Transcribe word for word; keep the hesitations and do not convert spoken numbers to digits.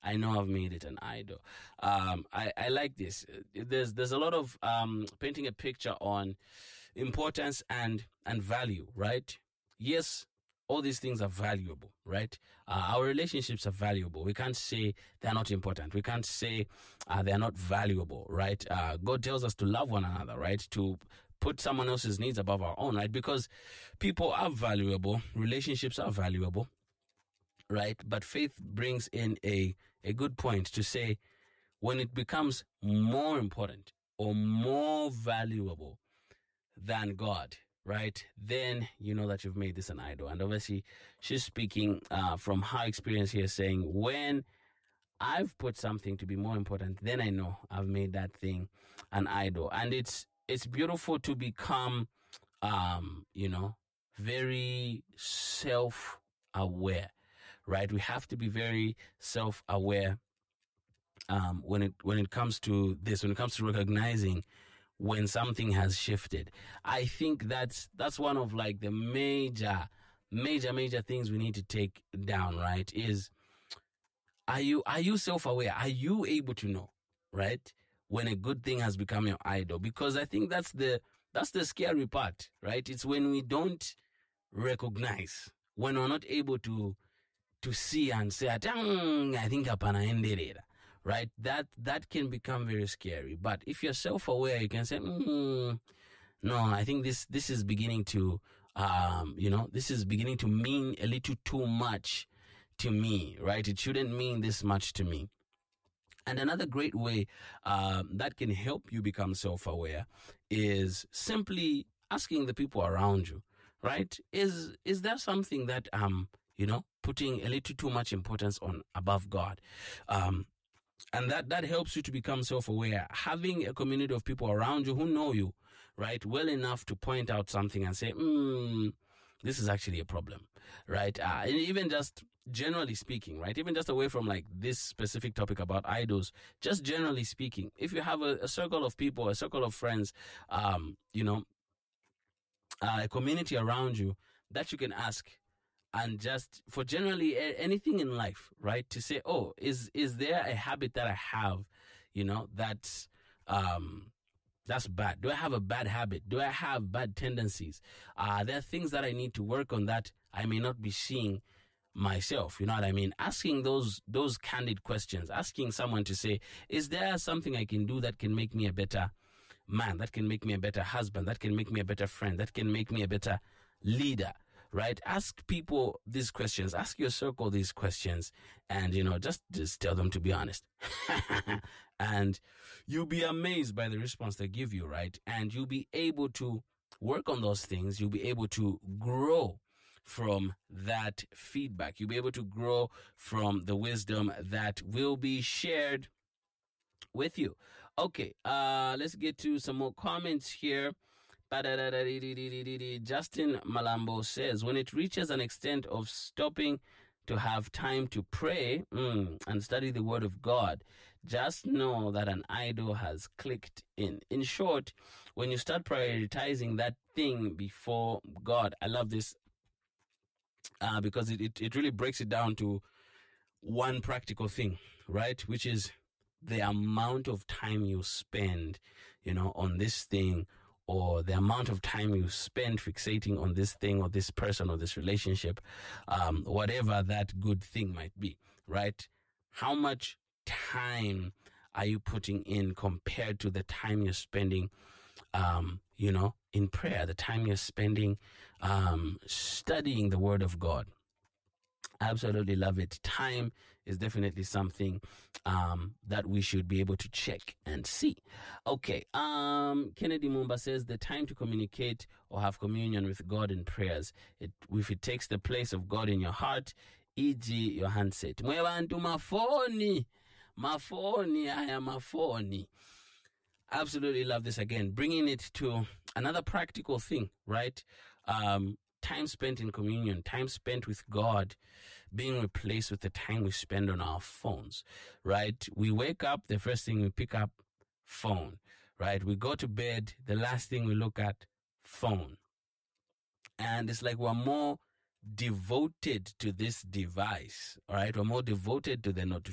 I know I've made it an idol. Um, I, I like this. There's there's a lot of um, painting a picture on importance and and value, right? Yes, all these things are valuable, right? Uh, our relationships are valuable. We can't say they're not important. We can't say uh, they're not valuable, right? Uh, God tells us to love one another, right? To put someone else's needs above our own, right? Because people are valuable. Relationships are valuable, right? But faith brings in a, a good point to say when it becomes more important or more valuable than God, right, then you know that you've made this an idol. And obviously, she's speaking uh, from her experience here, saying, when I've put something to be more important, then I know I've made that thing an idol. And it's it's beautiful to become, um, you know, very self-aware, right? We have to be very self-aware um, when it when it comes to this, when it comes to recognizing when something has shifted. I think that's that's one of like the major, major, major things we need to take down, right? Is are you are you self-aware? Are you able to know, right, when a good thing has become your idol? Because I think that's the that's the scary part, right? It's when we don't recognize, when we're not able to to see and say, I think hapana endelea. Right, that that can become very scary. But if you're self-aware, you can say, mm, "No, I think this this is beginning to, um, you know, this is beginning to mean a little too much to me." Right, it shouldn't mean this much to me. And another great way um, that can help you become self-aware is simply asking the people around you. Right, is is there something that um you know putting a little too much importance on above God? Um, And that, that helps you to become self-aware. Having a community of people around you who know you, right, well enough to point out something and say, hmm, this is actually a problem, right? Uh, and even just generally speaking, right, even just away from like this specific topic about idols, just generally speaking, if you have a, a circle of people, a circle of friends, um, you know, uh, a community around you that you can ask, and just for generally anything in life, right? To say, oh, is is there a habit that I have, you know, that's um, that's bad? Do I have a bad habit? Do I have bad tendencies? Are uh, there things that I need to work on that I may not be seeing myself? You know what I mean? Asking those those candid questions, asking someone to say, is there something I can do that can make me a better man, that can make me a better husband, that can make me a better friend, that can make me a better leader? Right? Ask people these questions. Ask your circle these questions, and you know, just just tell them to be honest. And you'll be amazed by the response they give you, right? And you'll be able to work on those things. You'll be able to grow from that feedback. You'll be able to grow from the wisdom that will be shared with you. Okay, uh, let's get to some more comments here. Justin Malambo says, when it reaches an extent of stopping to have time to pray mm, and study the word of God, just know that an idol has clicked in. In short, when you start prioritizing that thing before God, I love this uh, because it, it, it really breaks it down to one practical thing, right? Which is the amount of time you spend, you know, on this thing, or the amount of time you spend fixating on this thing or this person or this relationship, um, whatever that good thing might be, right? How much time are you putting in compared to the time you're spending, um, you know, in prayer, the time you're spending um, studying the Word of God? Absolutely love it. Time is definitely something um, that we should be able to check and see. Okay. Um, Kennedy Mumba says the time to communicate or have communion with God in prayers, it, if it takes the place of God in your heart, for example, your handset. Mwebantu mafoni, mafoni, aya mafoni. Absolutely love this again. Bringing it to another practical thing, right? Um, Time spent in communion, time spent with God being replaced with the time we spend on our phones, right? We wake up, the first thing we pick up, phone, right? We go to bed, the last thing we look at, phone. And it's like we're more devoted to this device, all right? We're more devoted to the notification.